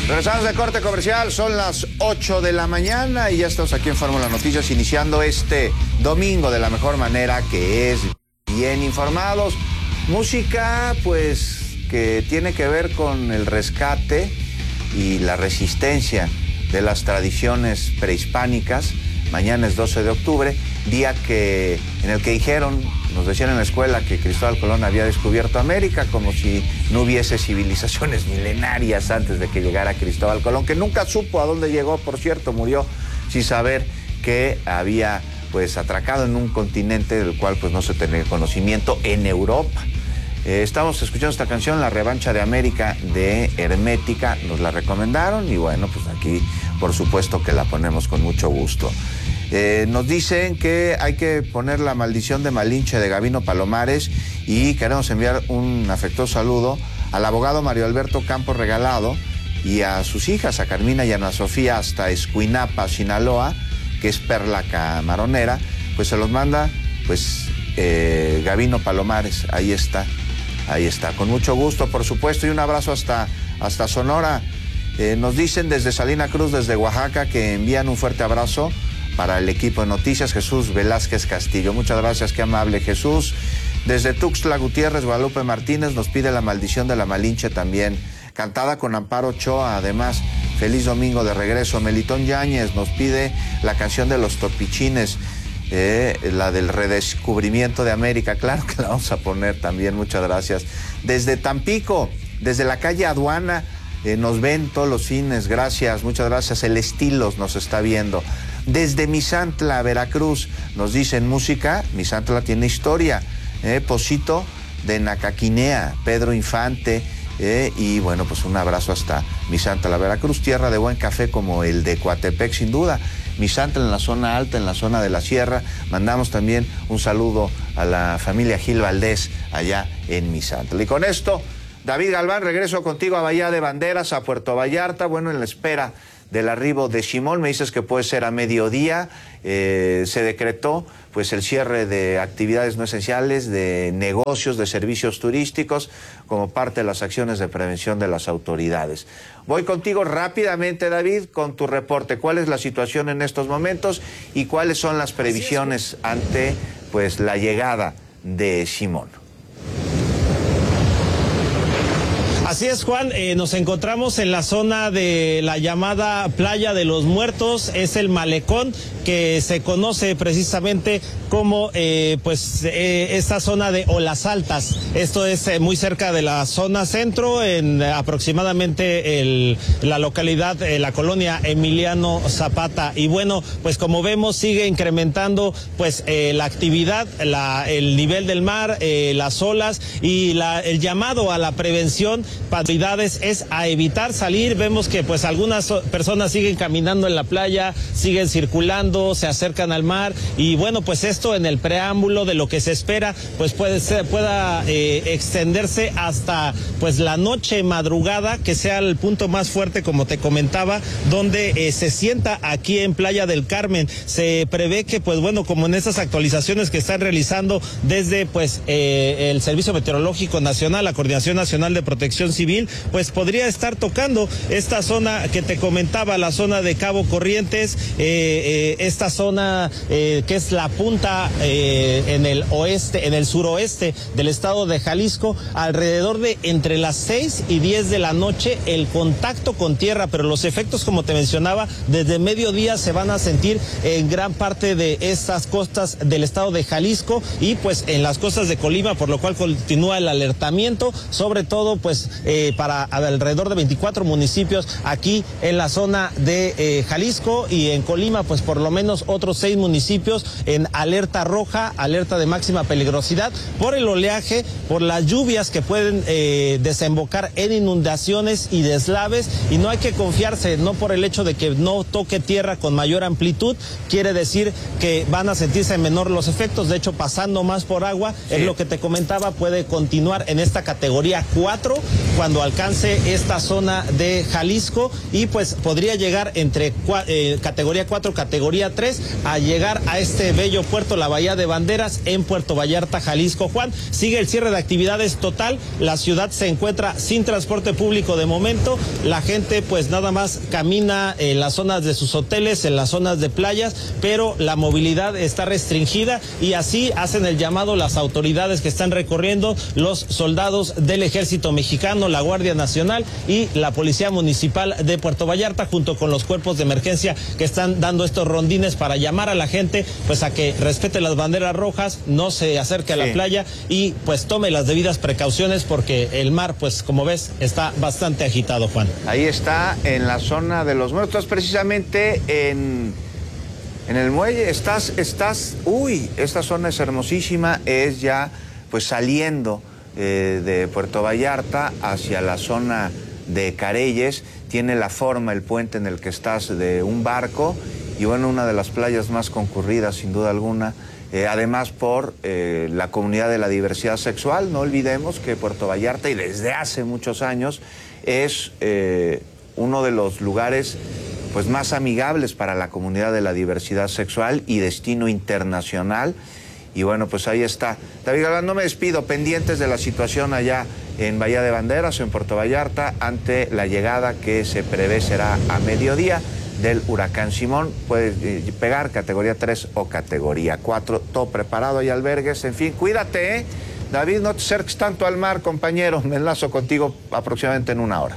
Regresamos de corte comercial, son las 8 de la mañana y ya estamos aquí en Fórmula Noticias iniciando este domingo de la mejor manera, que es bien informados. Música pues que tiene que ver con el rescate y la resistencia de las tradiciones prehispánicas. Mañana es 12 de octubre, día en el que nos decían en la escuela que Cristóbal Colón había descubierto América, como si no hubiese civilizaciones milenarias antes de que llegara Cristóbal Colón, que nunca supo a dónde llegó, por cierto, murió sin saber que había pues atracado en un continente del cual pues no se tenía conocimiento, en Europa. Estamos escuchando esta canción, La Revancha de América, de Hermética, nos la recomendaron y bueno, pues aquí por supuesto que la ponemos con mucho gusto. Nos dicen que hay que poner La Maldición de Malinche de Gabino Palomares y queremos enviar un afectuoso saludo al abogado Mario Alberto Campos Regalado y a sus hijas, a Carmina y Ana Sofía, hasta Escuinapa, Sinaloa, que es Perla Camaronera, pues se los manda pues Gabino Palomares, ahí está, con mucho gusto, por supuesto, y un abrazo hasta Sonora. Nos dicen desde Salina Cruz, desde Oaxaca, que envían un fuerte abrazo para el equipo de noticias, Jesús Velázquez Castillo. Muchas gracias, qué amable Jesús. Desde Tuxtla Gutiérrez, Guadalupe Martínez nos pide La Maldición de la Malinche también, cantada con Amparo Ochoa, además. Feliz domingo de regreso. Melitón Yáñez nos pide la canción de Los Topichines, la del redescubrimiento de América. Claro que la vamos a poner también, muchas gracias. Desde Tampico, desde la calle Aduana, nos ven todos los fines, gracias, muchas gracias. El Estilos nos está viendo. Desde Misantla, Veracruz, nos dicen música, Misantla tiene historia. Posito de Nacaquinea, Pedro Infante, y bueno, pues un abrazo hasta Misantla, Veracruz, tierra de buen café como el de Coatepec, sin duda. Misantla en la zona alta, en la zona de la sierra. Mandamos también un saludo a la familia Gil Valdés allá en Misantla. Y con esto, David Galván, regreso contigo a Bahía de Banderas, a Puerto Vallarta, bueno, en la espera del arribo de Shimon. Me dices que puede ser a mediodía. Se decretó pues el cierre de actividades no esenciales, de negocios, de servicios turísticos, como parte de las acciones de prevención de las autoridades. Voy contigo rápidamente, David, con tu reporte. ¿Cuál es la situación en estos momentos y cuáles son las previsiones ante pues la llegada de Shimon? Así es, Juan, nos encontramos en la zona de la llamada Playa de los Muertos, es el malecón que se conoce precisamente como esta zona de Olas Altas. Esto es muy cerca de la zona centro, en aproximadamente la localidad, la colonia Emiliano Zapata. Y bueno, pues como vemos sigue incrementando pues la actividad, el nivel del mar, las olas y el llamado a la prevención autoridades es a evitar salir. Vemos que pues algunas personas siguen caminando en la playa, siguen circulando, se acercan al mar y bueno, pues esto en el preámbulo de lo que se espera pues pueda extenderse hasta pues la noche, madrugada, que sea el punto más fuerte, como te comentaba, donde se sienta aquí en Playa del Carmen. Se prevé que pues bueno, como en estas actualizaciones que están realizando desde pues el Servicio Meteorológico Nacional, la Coordinación Nacional de Protección Civil, pues podría estar tocando esta zona que te comentaba, la zona de Cabo Corrientes, esta zona que es la punta en el oeste, en el suroeste del estado de Jalisco, alrededor de entre las 6 y 10 de la noche el contacto con tierra, pero los efectos, como te mencionaba, desde mediodía se van a sentir en gran parte de estas costas del estado de Jalisco y pues en las costas de Colima, por lo cual continúa el alertamiento, sobre todo pues para alrededor de 24 municipios aquí en la zona de Jalisco, y en Colima pues por lo menos otros 6 municipios en alerta roja, alerta de máxima peligrosidad por el oleaje, por las lluvias que pueden desembocar en inundaciones y deslaves. Y no hay que confiarse, no por el hecho de que no toque tierra con mayor amplitud quiere decir que van a sentirse menor los efectos. De hecho, pasando más por agua, sí, es lo que te comentaba, puede continuar en esta categoría 4 cuando alcance esta zona de Jalisco y pues podría llegar entre categoría 4, categoría 3 a llegar a este bello puerto, la Bahía de Banderas, en Puerto Vallarta, Jalisco. Juan, sigue el cierre de actividades total, la ciudad se encuentra sin transporte público de momento, la gente pues nada más camina en las zonas de sus hoteles, en las zonas de playas, pero la movilidad está restringida y así hacen el llamado las autoridades que están recorriendo, los soldados del Ejército Mexicano, la Guardia Nacional y la Policía Municipal de Puerto Vallarta, junto con los cuerpos de emergencia que están dando estos rondines para llamar a la gente pues a que respete las banderas rojas, no se acerque a la playa y pues tome las debidas precauciones porque el mar pues como ves está bastante agitado, Juan. Ahí está en la zona de los muertos, precisamente en el muelle. Uy, esta zona es hermosísima, es ya pues saliendo de Puerto Vallarta hacia la zona de Careyes. Tiene la forma, el puente en el que estás, de un barco y bueno, una de las playas más concurridas sin duda alguna. Además por la comunidad de la diversidad sexual. No olvidemos que Puerto Vallarta, y desde hace muchos años, es uno de los lugares pues más amigables para la comunidad de la diversidad sexual y destino internacional. Y bueno, pues ahí está. David Galván, no me despido, pendientes de la situación allá en Bahía de Banderas o en Puerto Vallarta ante la llegada que se prevé será a mediodía del huracán Simón. Puede pegar categoría 3 o categoría 4, todo preparado, hay albergues, en fin, cuídate, ¿eh? David, no te acerques tanto al mar, compañero, me enlazo contigo aproximadamente en una hora.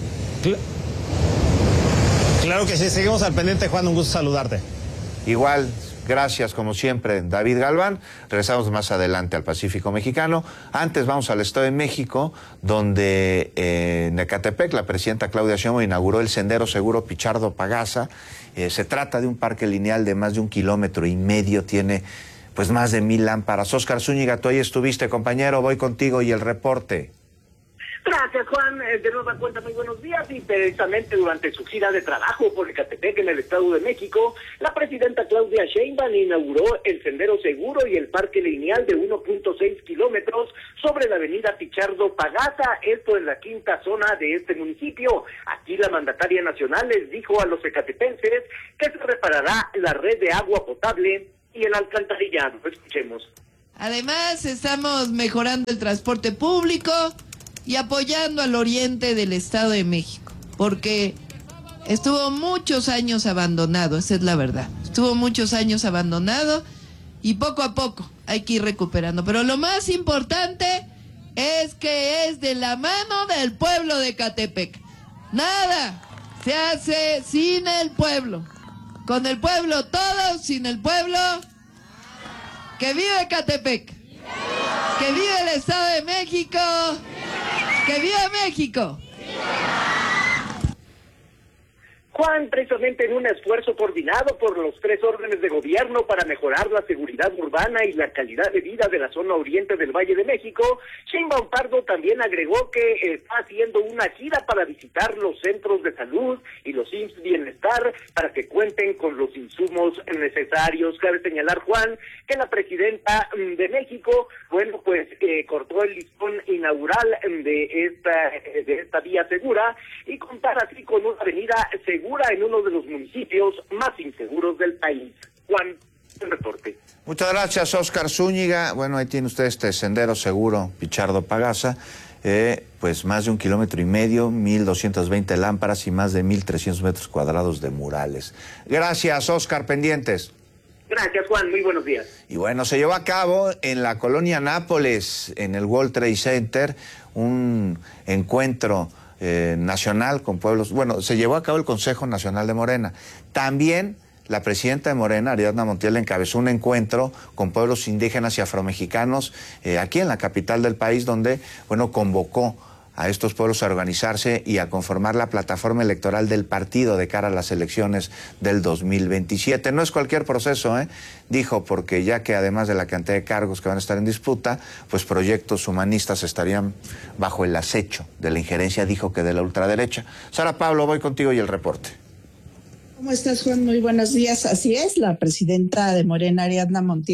Claro que sí, seguimos al pendiente, Juan, un gusto saludarte. Igual, gracias como siempre, David Galván. Regresamos más adelante al Pacífico Mexicano. Antes vamos al Estado de México, donde en Ecatepec la presidenta Claudia Sheinbaum inauguró el Sendero Seguro Pichardo Pagasa. Se trata de un parque lineal de más de 1,5 kilómetros, tiene pues más de 1,000 lámparas. Óscar Zúñiga, tú ahí estuviste, compañero, voy contigo y el reporte. Gracias, Juan. De nueva cuenta, muy buenos días. Y precisamente durante su gira de trabajo por Ecatepec, en el Estado de México, la presidenta Claudia Sheinbaum inauguró el Sendero Seguro y el parque lineal de 1.6 kilómetros sobre la avenida Pichardo Pagasa, esto en la quinta zona de este municipio. Aquí la mandataria nacional les dijo a los ecatepenses que se reparará la red de agua potable y el alcantarillado. Escuchemos. Además, estamos mejorando el transporte público y apoyando al oriente del Estado de México, porque estuvo muchos años abandonado, esa es la verdad. Estuvo muchos años abandonado y poco a poco hay que ir recuperando. Pero lo más importante es que es de la mano del pueblo de Ecatepec. Nada se hace sin el pueblo. Con el pueblo todo, sin el pueblo. ¡Que viva Ecatepec! ¡Que viva el Estado de México! ¡Que viva México! Juan, precisamente en un esfuerzo coordinado por los 3 órdenes de gobierno para mejorar la seguridad urbana y la calidad de vida de la zona oriente del Valle de México, Sheinbaum Pardo también agregó que está haciendo una gira para visitar los centros de salud y los IMSS Bienestar para que cuenten con los insumos necesarios. Cabe señalar, Juan, que la presidenta de México, bueno, pues cortó el listón inaugural de esta vía segura y contar así con una avenida segura en uno de los municipios más inseguros del país. Juan, el reporte. Muchas gracias, Óscar Zúñiga. Bueno, ahí tiene usted este Sendero Seguro Pichardo Pagasa, pues más de 1,5 kilómetros, 1,220 lámparas y más de 1,300 metros cuadrados de murales. Gracias, Óscar, pendientes. Gracias, Juan, muy buenos días. Y bueno, se llevó a cabo en la colonia Nápoles, en el World Trade Center, un encuentro nacional con pueblos. Bueno, se llevó a cabo el Consejo Nacional de Morena. También la presidenta de Morena, Ariadna Montiel, encabezó un encuentro con pueblos indígenas y afromexicanos aquí en la capital del país, donde, bueno, convocó a estos pueblos a organizarse y a conformar la plataforma electoral del partido de cara a las elecciones del 2027. No es cualquier proceso, dijo, porque ya que además de la cantidad de cargos que van a estar en disputa, pues proyectos humanistas estarían bajo el acecho de la injerencia, dijo, que de la ultraderecha. Sara Pablo, voy contigo y el reporte. ¿Cómo estás, Juan? Muy buenos días. Así es, la presidenta de Morena, Ariadna Montiel,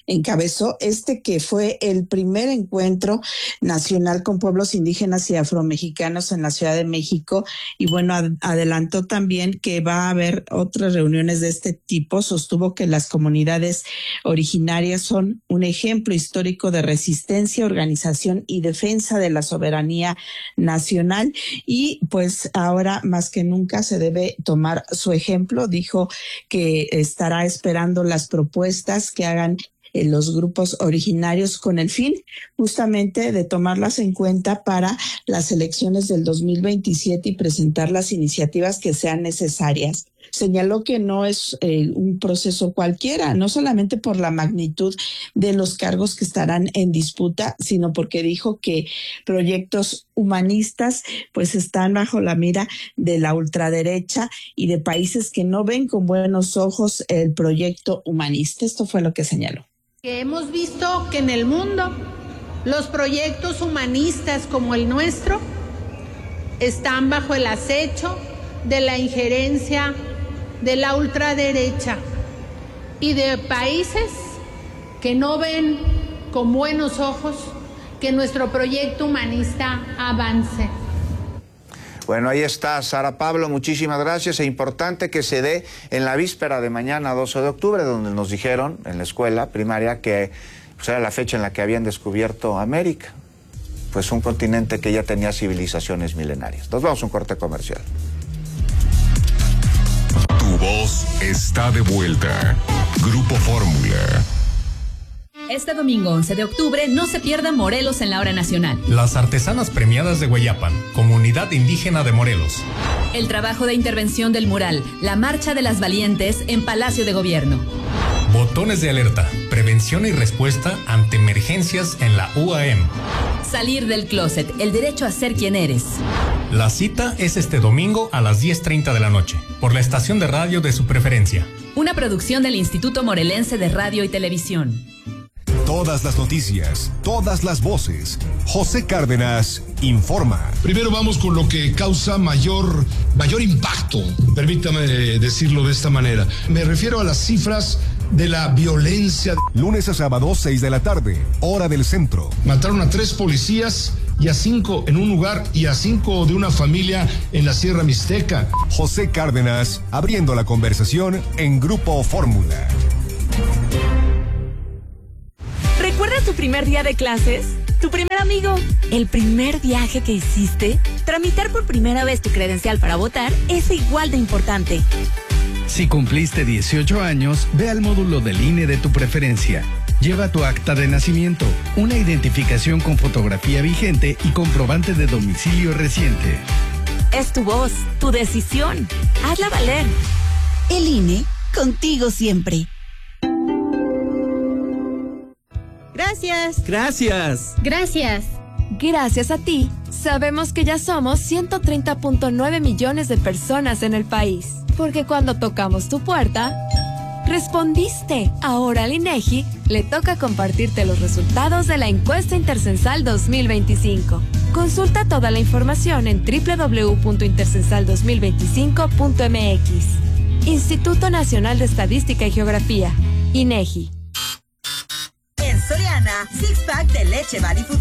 encabezó que fue el primer encuentro nacional con pueblos indígenas y afromexicanos en la Ciudad de México. Y bueno, adelantó también que va a haber otras reuniones de este tipo. Sostuvo que las comunidades originarias son un ejemplo histórico de resistencia, organización y defensa de la soberanía nacional. Y pues ahora más que nunca se debe tomar su ejemplo. Dijo que estará esperando las propuestas que hagan los grupos originarios con el fin justamente de tomarlas en cuenta para las elecciones del 2027 y presentar las iniciativas que sean necesarias. Señaló que no es un proceso cualquiera, no solamente por la magnitud de los cargos que estarán en disputa, sino porque dijo que proyectos humanistas pues están bajo la mira de la ultraderecha y de países que no ven con buenos ojos el proyecto humanista. Esto fue lo que señaló. Que hemos visto que en el mundo los proyectos humanistas como el nuestro están bajo el acecho de la injerencia de la ultraderecha y de países que no ven con buenos ojos que nuestro proyecto humanista avance. Bueno, ahí está, Sara Pablo, muchísimas gracias. Es importante que se dé en la víspera de mañana, 12 de octubre, donde nos dijeron en la escuela primaria que pues, era la fecha en la que habían descubierto América, pues un continente que ya tenía civilizaciones milenarias. Nos vamos a un corte comercial. Tu voz está de vuelta. Grupo Fórmula. Este domingo 11 de octubre no se pierda Morelos en la hora nacional. Las artesanas premiadas de Hueyapan, comunidad indígena de Morelos. El trabajo de intervención del mural, la marcha de las valientes en Palacio de Gobierno. Botones de alerta, prevención y respuesta ante emergencias en la UAM. Salir del closet, el derecho a ser quien eres. La cita es este domingo a las 10:30 de la noche, por la estación de radio de su preferencia. Una producción del Instituto Morelense de Radio y Televisión. Todas las noticias, todas las voces. José Cárdenas informa. Primero vamos con lo que causa mayor impacto, permítame decirlo de esta manera. Me refiero a las cifras de la violencia. Lunes a sábado, 6 de la tarde, hora del centro. Mataron a 3 policías y a 5 en un lugar y a 5 de una familia en la Sierra Mixteca. José Cárdenas, abriendo la conversación en Grupo Fórmula. ¿Recuerdas tu primer día de clases? ¿Tu primer amigo? ¿El primer viaje que hiciste? Tramitar por primera vez tu credencial para votar es igual de importante. Si cumpliste 18 años, ve al módulo del INE de tu preferencia. Lleva tu acta de nacimiento, una identificación con fotografía vigente y comprobante de domicilio reciente. Es tu voz, tu decisión. Hazla valer. El INE, contigo siempre. Gracias. Gracias. Gracias. Gracias a ti, sabemos que ya somos 130.9 millones de personas en el país. Porque cuando tocamos tu puerta, respondiste. Ahora al INEGI le toca compartirte los resultados de la encuesta Intercensal 2025. Consulta toda la información en www.intercensal2025.mx. Instituto Nacional de Estadística y Geografía, INEGI. En Soriana, 6-pack de leche Body Food